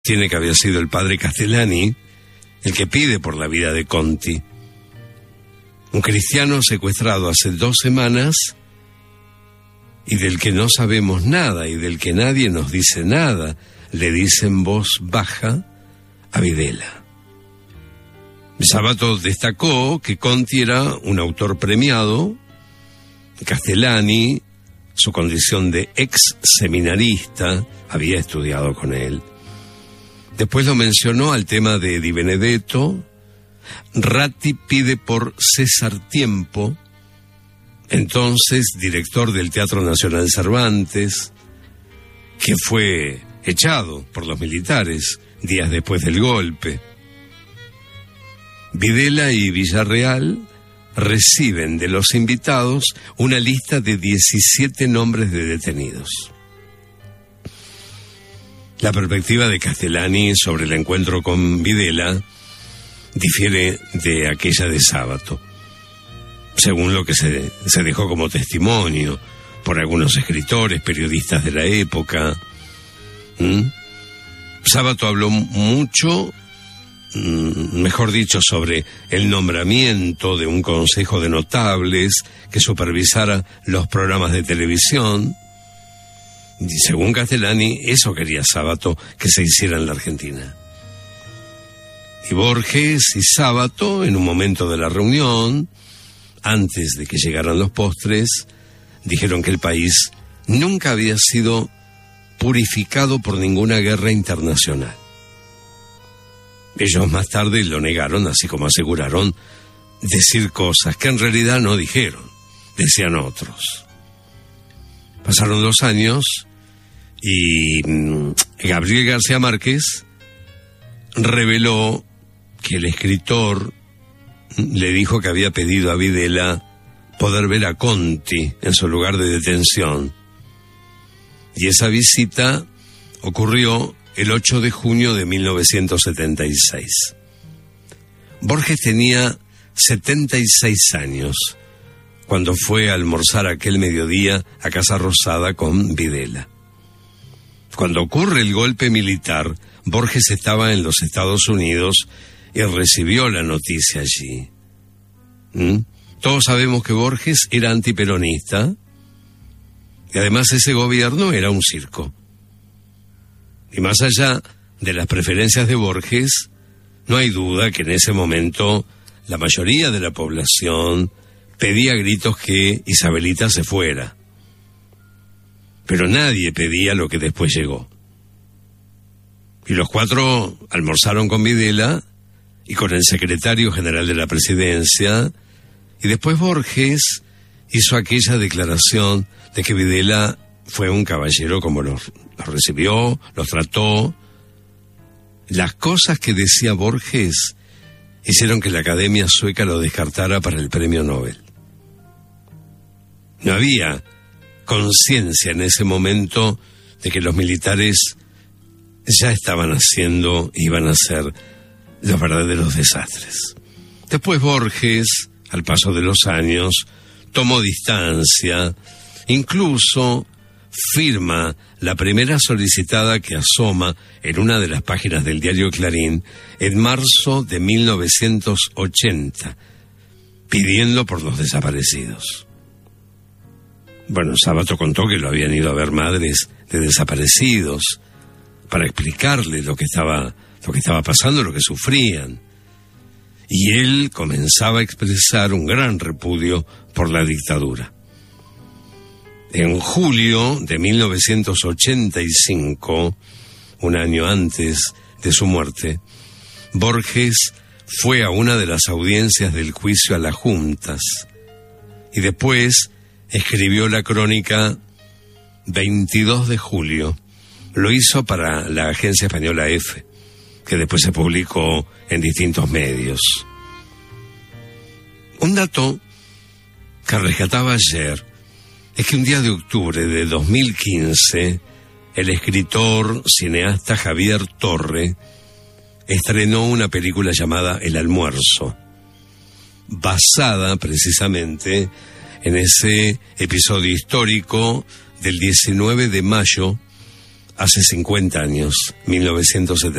Tiene que había sido el padre Castellani el que pide por la vida de Conti. Un cristiano secuestrado hace 2 semanas y del que no sabemos nada y del que nadie nos dice nada, le dice en voz baja a Videla. Sabato destacó que Conti era un autor premiado, Castellani, su condición de ex seminarista, había estudiado con él. Después lo mencionó al tema de Di Benedetto. Ratti pide por César Tiempo, entonces director del Teatro Nacional Cervantes, que fue echado por los militares días después del golpe. Videla y Villarreal reciben de los invitados una lista de 17 nombres de detenidos. La perspectiva de Castellani sobre el encuentro con Videla difiere de aquella de Sábato, según lo que se dejó como testimonio por algunos escritores, periodistas de la época. Sábato habló mucho, mejor dicho, sobre el nombramiento de un consejo de notables que supervisara los programas de televisión. Y según Castellani, eso quería Sábato que se hiciera en la Argentina. Y Borges y Sábato, en un momento de la reunión, antes de que llegaran los postres, dijeron que el país nunca había sido purificado por ninguna guerra internacional. Ellos más tarde lo negaron, así como aseguraron decir cosas que en realidad no dijeron, decían otros. Pasaron 2 años y Gabriel García Márquez reveló que el escritor le dijo que había pedido a Videla poder ver a Conti en su lugar de detención. Y esa visita ocurrió el 8 de junio de 1976. Borges tenía 76 años cuando fue a almorzar aquel mediodía a Casa Rosada con Videla. Cuando ocurre el golpe militar, Borges estaba en los Estados Unidos y recibió la noticia allí. Todos sabemos que Borges era antiperonista y además ese gobierno era un circo. Y más allá de las preferencias de Borges, no hay duda que en ese momento la mayoría de la población pedía a gritos que Isabelita se fuera. Pero nadie pedía lo que después llegó. Y los 4 almorzaron con Videla y con el secretario general de la presidencia, y después Borges hizo aquella declaración de que Videla fue un caballero como los recibió, los trató. Las cosas que decía Borges hicieron que la Academia Sueca lo descartara para el premio Nobel. No había conciencia en ese momento de que los militares ya estaban haciendo, iban a hacer los verdaderos desastres. Después Borges, al paso de los años, tomó distancia, incluso firma la primera solicitada que asoma en una de las páginas del diario Clarín en marzo de 1980, pidiendo por los desaparecidos. Bueno, Sábato contó que lo habían ido a ver madres de desaparecidos para explicarle lo que estaba pasando, lo que sufrían. Y él comenzaba a expresar un gran repudio por la dictadura. En julio de 1985, un año antes de su muerte, Borges fue a una de las audiencias del juicio a las juntas y después escribió la crónica 22 de julio. Lo hizo para la agencia española EFE, que después se publicó en distintos medios. Un dato que rescataba ayer es que un día de octubre de 2015, el escritor, cineasta Javier Torre estrenó una película llamada El Almuerzo, basada precisamente en ese episodio histórico del 19 de mayo hace 50 años, 1970.